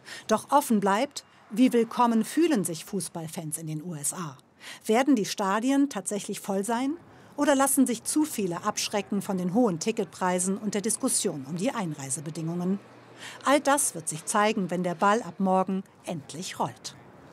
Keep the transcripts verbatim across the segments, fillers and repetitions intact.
Doch offen bleibt, wie willkommen fühlen sich Fußballfans in den U S A? Werden die Stadien tatsächlich voll sein? Oder lassen sich zu viele abschrecken von den hohen Ticketpreisen und der Diskussion um die Einreisebedingungen? All das wird sich zeigen, wenn der Ball ab morgen endlich rollt.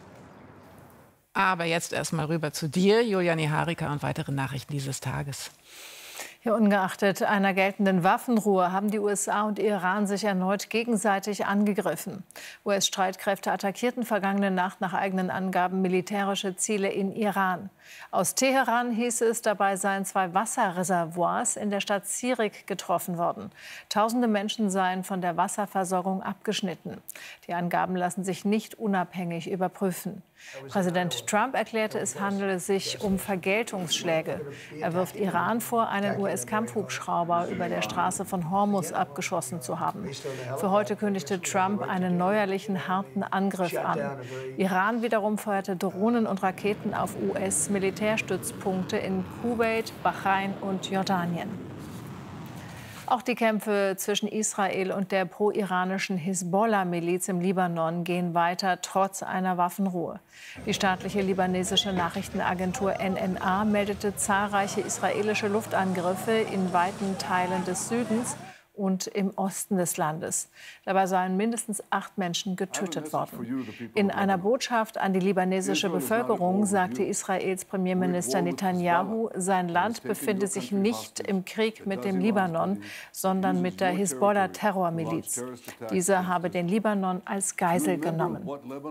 Aber jetzt erst mal rüber zu dir, Julia Nieharika, und weitere Nachrichten dieses Tages. Ja, ungeachtet einer geltenden Waffenruhe haben die U S A und Iran sich erneut gegenseitig angegriffen. U S-Streitkräfte attackierten vergangene Nacht nach eigenen Angaben militärische Ziele in Iran. Aus Teheran hieß es, dabei seien zwei Wasserreservoirs in der Stadt Sirik getroffen worden. Tausende Menschen seien von der Wasserversorgung abgeschnitten. Die Angaben lassen sich nicht unabhängig überprüfen. Präsident Trump erklärte, es handele sich um Vergeltungsschläge. Er wirft Iran vor, einen U S-Kampfhubschrauber über der Straße von Hormuz abgeschossen zu haben. Für heute kündigte Trump einen neuerlichen harten Angriff an. Iran wiederum feuerte Drohnen und Raketen auf U S-Militärstützpunkte in Kuwait, Bahrain und Jordanien. Auch die Kämpfe zwischen Israel und der pro-iranischen Hisbollah-Miliz im Libanon gehen weiter, trotz einer Waffenruhe. Die staatliche libanesische Nachrichtenagentur N N A meldete zahlreiche israelische Luftangriffe in weiten Teilen des Südens und im Osten des Landes. Dabei seien mindestens acht Menschen getötet worden. In einer Botschaft an die libanesische Bevölkerung sagte Israels Premierminister Netanyahu, sein Land befinde sich nicht im Krieg mit dem Libanon, sondern mit der Hisbollah-Terrormiliz. Diese habe den Libanon als Geisel genommen.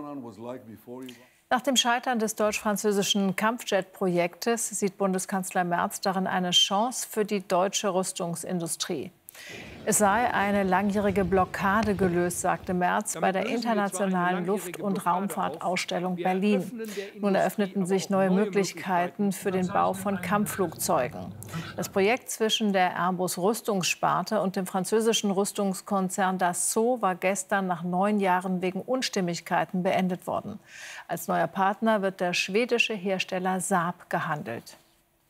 Nach dem Scheitern des deutsch-französischen Kampfjet-Projektes sieht Bundeskanzler Merz darin eine Chance für die deutsche Rüstungsindustrie. Es sei eine langjährige Blockade gelöst, sagte Merz bei der internationalen Luft- und Raumfahrtausstellung Berlin. Nun eröffneten sich neue Möglichkeiten für den Bau von Kampfflugzeugen. Das Projekt zwischen der Airbus-Rüstungssparte und dem französischen Rüstungskonzern Dassault war gestern nach neun Jahren wegen Unstimmigkeiten beendet worden. Als neuer Partner wird der schwedische Hersteller Saab gehandelt.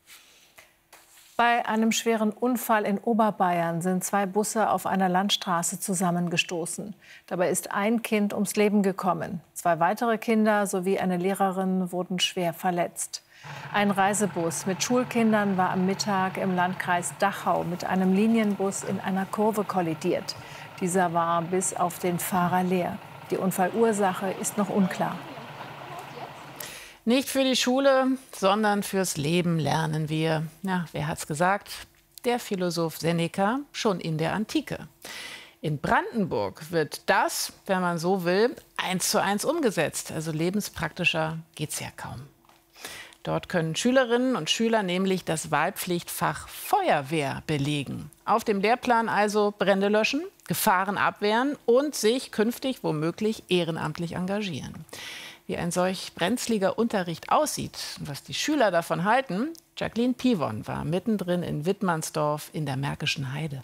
Bei einem schweren Unfall in Oberbayern sind zwei Busse auf einer Landstraße zusammengestoßen. Dabei ist ein Kind ums Leben gekommen. Zwei weitere Kinder sowie eine Lehrerin wurden schwer verletzt. Ein Reisebus mit Schulkindern war am Mittag im Landkreis Dachau mit einem Linienbus in einer Kurve kollidiert. Dieser war bis auf den Fahrer leer. Die Unfallursache ist noch unklar. Nicht für die Schule, sondern fürs Leben lernen wir. Ja, wer hat's gesagt? Der Philosoph Seneca schon in der Antike. In Brandenburg wird das, wenn man so will, eins zu eins umgesetzt. Also lebenspraktischer geht's ja kaum. Dort können Schülerinnen und Schüler nämlich das Wahlpflichtfach Feuerwehr belegen. Auf dem Lehrplan also Brände löschen, Gefahren abwehren und sich künftig womöglich ehrenamtlich engagieren. Wie ein solch brenzliger Unterricht aussieht und was die Schüler davon halten, Jacqueline Pivon war mittendrin in Wittmannsdorf in der Märkischen Heide.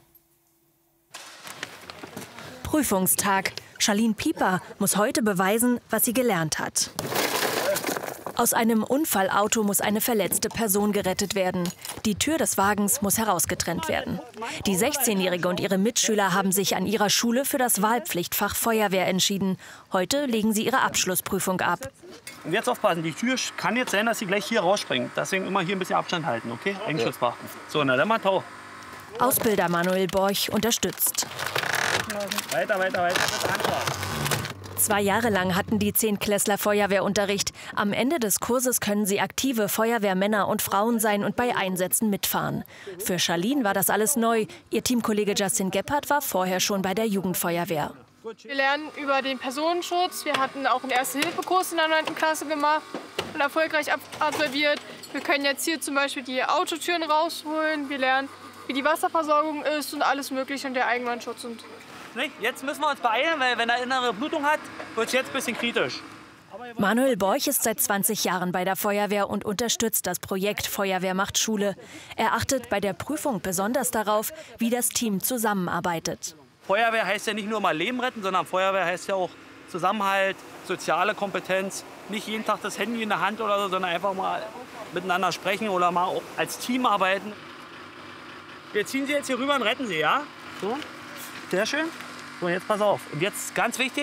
Prüfungstag. Charlene Pieper muss heute beweisen, was sie gelernt hat. Aus einem Unfallauto muss eine verletzte Person gerettet werden. Die Tür des Wagens muss herausgetrennt werden. Die sechzehnjährige und ihre Mitschüler haben sich an ihrer Schule für das Wahlpflichtfach Feuerwehr entschieden. Heute legen sie ihre Abschlussprüfung ab. Und jetzt aufpassen, die Tür kann jetzt sein, dass sie gleich hier rausspringt. Deswegen immer hier ein bisschen Abstand halten, okay? Eigenschutz beachten. So, na dann mal tau. Ausbilder Manuel Borch unterstützt. Weiter, weiter, weiter. Zwei Jahre lang hatten die Zehntklässler Feuerwehrunterricht. Am Ende des Kurses können sie aktive Feuerwehrmänner und Frauen sein und bei Einsätzen mitfahren. Für Charlene war das alles neu. Ihr Teamkollege Justin Gebhardt war vorher schon bei der Jugendfeuerwehr. Wir lernen über den Personenschutz. Wir hatten auch einen Erste-Hilfe-Kurs in der neunten Klasse gemacht und erfolgreich absolviert. Wir können jetzt hier zum Beispiel die Autotüren rausholen. Wir lernen, wie die Wasserversorgung ist und alles Mögliche und der Eigenbrandschutz. Und jetzt müssen wir uns beeilen, weil wenn er innere Blutung hat, wird es jetzt ein bisschen kritisch. Manuel Borch ist seit zwanzig Jahren bei der Feuerwehr und unterstützt das Projekt Feuerwehr macht Schule. Er achtet bei der Prüfung besonders darauf, wie das Team zusammenarbeitet. Feuerwehr heißt ja nicht nur mal Leben retten, sondern Feuerwehr heißt ja auch Zusammenhalt, soziale Kompetenz. Nicht jeden Tag das Handy in der Hand oder so, sondern einfach mal miteinander sprechen oder mal auch als Team arbeiten. Wir ziehen Sie jetzt hier rüber und retten Sie, ja? So. Sehr schön. So, jetzt pass auf. Und jetzt ganz wichtig.